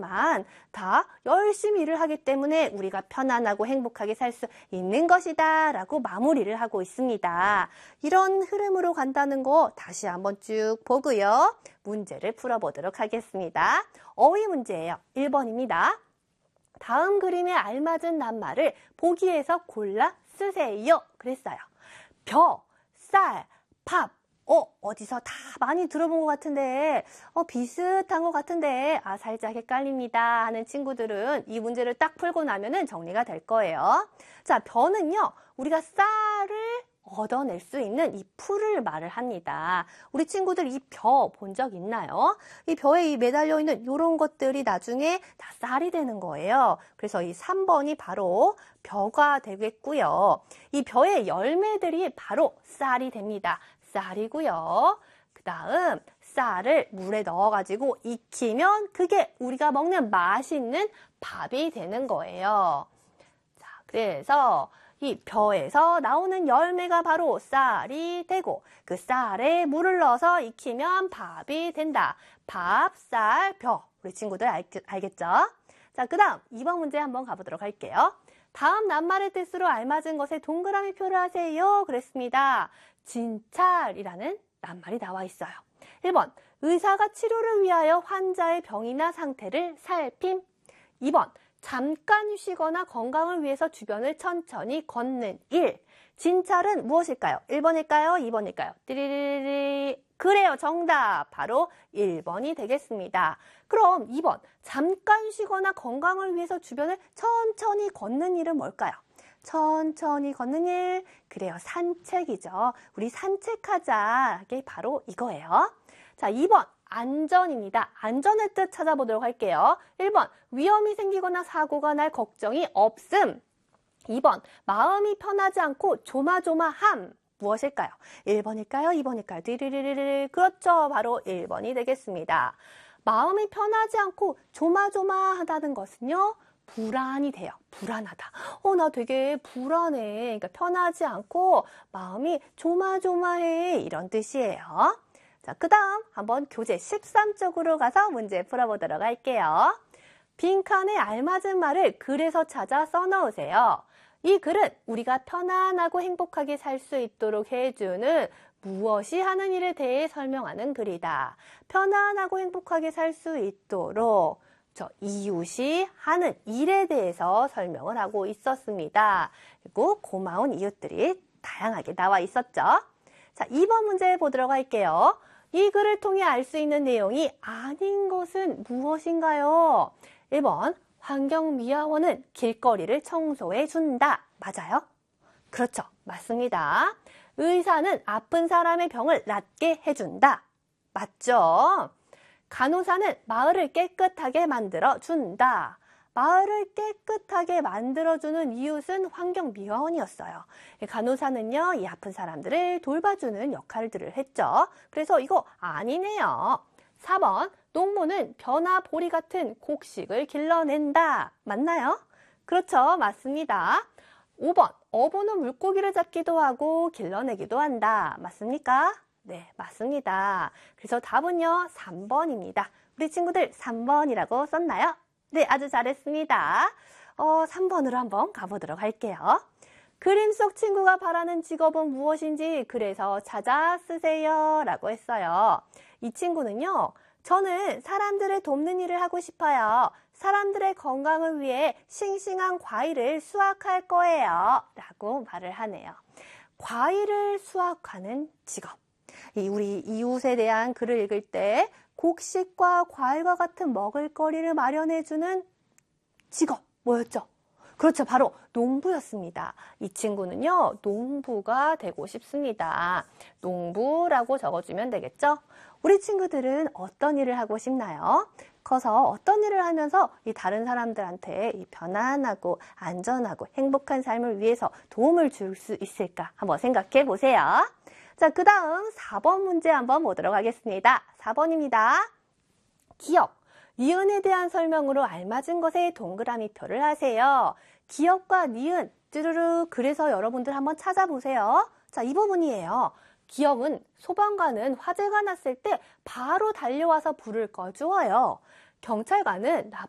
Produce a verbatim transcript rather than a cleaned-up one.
하지만 다 열심히 일을 하기 때문에 우리가 편안하고 행복하게 살 수 있는 것이다 라고 마무리를 하고 있습니다. 이런 흐름으로 간다는 거 다시 한번 쭉 보고요. 문제를 풀어보도록 하겠습니다. 어휘 문제예요. 일 번입니다. 다음 그림에 알맞은 낱말을 보기에서 골라 쓰세요. 그랬어요. 벼, 쌀, 밥. 어, 어디서 다 많이 들어본 것 같은데, 어, 비슷한 것 같은데, 아, 살짝 헷갈립니다 하는 친구들은 이 문제를 딱 풀고 나면은 정리가 될 거예요. 자, 벼는요, 우리가 쌀을 얻어낼 수 있는 이 풀을 말을 합니다. 우리 친구들 이 벼 본 적 있나요? 이 벼에 이 매달려 있는 이런 것들이 나중에 다 쌀이 되는 거예요. 그래서 이 삼 번이 바로 벼가 되겠고요. 이 벼의 열매들이 바로 쌀이 됩니다. 쌀이고요. 그 다음 쌀을 물에 넣어가지고 익히면 그게 우리가 먹는 맛있는 밥이 되는 거예요. 자, 그래서 이 벼에서 나오는 열매가 바로 쌀이 되고 그 쌀에 물을 넣어서 익히면 밥이 된다. 밥, 쌀, 벼. 우리 친구들 알, 알겠죠? 자, 그 다음 이 번 문제 한번 가보도록 할게요. 다음 낱말의 뜻으로 알맞은 것에 동그라미 표를 하세요. 그랬습니다. 진찰이라는 낱말이 나와 있어요. 일 번 의사가 치료를 위하여 환자의 병이나 상태를 살핌. 이 번 잠깐 쉬거나 건강을 위해서 주변을 천천히 걷는 일. 진찰은 무엇일까요? 일 번일까요? 이 번일까요? 띠리리리. 그래요. 정답. 바로 일 번이 되겠습니다. 그럼 이 번 잠깐 쉬거나 건강을 위해서 주변을 천천히 걷는 일은 뭘까요? 천천히 걷는 일. 그래요. 산책이죠. 우리 산책하자. 게 바로 이거예요. 자, 이 번 안전입니다. 안전의 뜻 찾아보도록 할게요. 일 번 위험이 생기거나 사고가 날 걱정이 없음. 이 번 마음이 편하지 않고 조마조마함. 무엇일까요? 일 번일까요? 이 번일까요? 띠리리리리. 그렇죠. 바로 일 번이 되겠습니다. 마음이 편하지 않고 조마조마하다는 것은요. 불안이 돼요. 불안하다. 어, 나 되게 불안해. 그러니까 편하지 않고 마음이 조마조마해. 이런 뜻이에요. 자, 그 다음 한번 교재 십삼 쪽으로 가서 문제 풀어보도록 할게요. 빈칸에 알맞은 말을 글에서 찾아 써넣으세요. 이 글은 우리가 편안하고 행복하게 살 수 있도록 해주는 무엇이 하는 일에 대해 설명하는 글이다. 편안하고 행복하게 살 수 있도록 저 이웃이 하는 일에 대해서 설명을 하고 있었습니다. 그리고 고마운 이웃들이 다양하게 나와 있었죠. 자, 이 번 문제 보도록 할게요. 이 글을 통해 알 수 있는 내용이 아닌 것은 무엇인가요? 일 번 환경미화원은 길거리를 청소해 준다. 맞아요? 그렇죠. 맞습니다. 의사는 아픈 사람의 병을 낫게 해준다. 맞죠? 간호사는 마을을 깨끗하게 만들어준다. 마을을 깨끗하게 만들어주는 이웃은 환경미화원이었어요. 간호사는요, 이 아픈 사람들을 돌봐주는 역할들을 했죠. 그래서 이거 아니네요. 사 번 농부는 벼나 보리 같은 곡식을 길러낸다. 맞나요? 그렇죠. 맞습니다. 오 번 어부는 물고기를 잡기도 하고 길러내기도 한다. 맞습니까? 네, 맞습니다. 그래서 답은요, 삼 번입니다. 우리 친구들 삼 번이라고 썼나요? 네, 아주 잘했습니다. 어, 삼 번으로 한번 가보도록 할게요. 그림 속 친구가 바라는 직업은 무엇인지 그래서 찾아 쓰세요 라고 했어요. 이 친구는요, 저는 사람들을 돕는 일을 하고 싶어요. 사람들의 건강을 위해 싱싱한 과일을 수확할 거예요 라고 말을 하네요. 과일을 수확하는 직업. 이 우리 이웃에 대한 글을 읽을 때 곡식과 과일과 같은 먹을거리를 마련해주는 직업 뭐였죠? 그렇죠. 바로 농부였습니다. 이 친구는요, 농부가 되고 싶습니다. 농부라고 적어주면 되겠죠? 우리 친구들은 어떤 일을 하고 싶나요? 커서 어떤 일을 하면서 이 다른 사람들한테 이 편안하고 안전하고 행복한 삶을 위해서 도움을 줄 수 있을까? 한번 생각해 보세요. 자, 그 다음 사 번 문제 한번 보도록 하겠습니다. 사 번입니다. 기억, 니은에 대한 설명으로 알맞은 것에 동그라미 표를 하세요. 기억과 니은, 쭈르르. 그래서 여러분들 한번 찾아보세요. 자, 이 부분이에요. 기억은 소방관은 화재가 났을 때 바로 달려와서 불을 꺼주어요. 경찰관은 나,